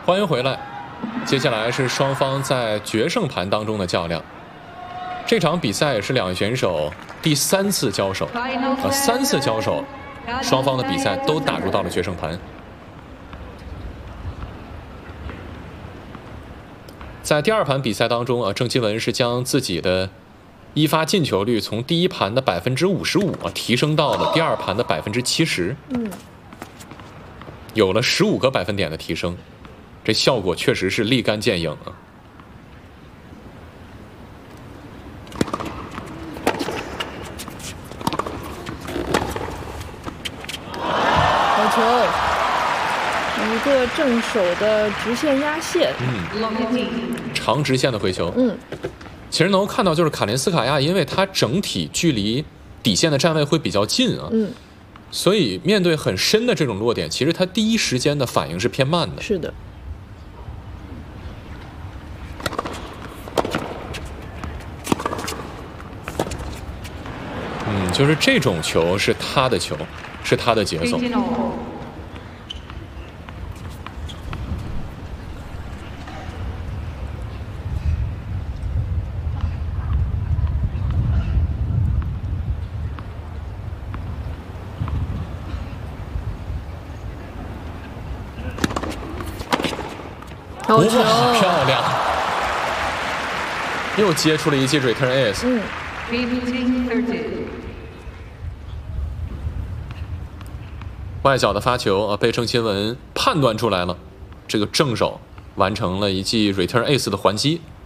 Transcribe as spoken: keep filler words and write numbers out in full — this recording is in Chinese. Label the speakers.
Speaker 1: 欢迎回来，接下来是双方在决胜盘当中的较量。这场比赛也是两位选手第三次交手，啊，三次交手，双方的比赛都打入到了决胜盘。在第二盘比赛当中啊，郑钦文是将自己的一发进球率从第一盘的百分之五十五啊提升到了第二盘的百分之七十，
Speaker 2: 嗯，
Speaker 1: 有了十五个百分点的提升。这效果确实是立竿见影啊！
Speaker 2: 好球，一个正手的直线压线，
Speaker 1: 嗯，长直线的回球。
Speaker 2: 嗯，
Speaker 1: 其实能够看到，就是卡林斯卡娅，因为他整体距离底线的站位会比较近啊，
Speaker 2: 嗯，
Speaker 1: 所以面对很深的这种落点，其实他第一时间的反应是偏慢的。
Speaker 2: 是的。
Speaker 1: 嗯，就是这种球是他的球，是他的节奏。
Speaker 2: 好球，
Speaker 1: 哇，漂亮！又接出了一记 return ace。
Speaker 2: 嗯。
Speaker 1: 外角的发球啊，被郑钦文判断出来了，这个正手完成了一记 return ace 的还击。